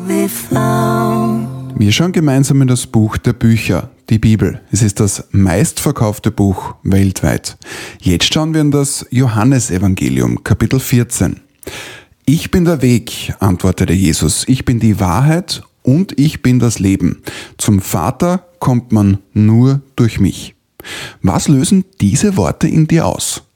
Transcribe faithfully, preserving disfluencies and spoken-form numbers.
Wir schauen gemeinsam in das Buch der Bücher, die Bibel. Es ist das meistverkaufte Buch weltweit. Jetzt schauen wir in das Johannesevangelium, Kapitel vierzehn. Ich bin der Weg, antwortete Jesus. Ich bin die Wahrheit und ich bin das Leben. Zum Vater kommt man nur durch mich. Was lösen diese Worte in dir aus?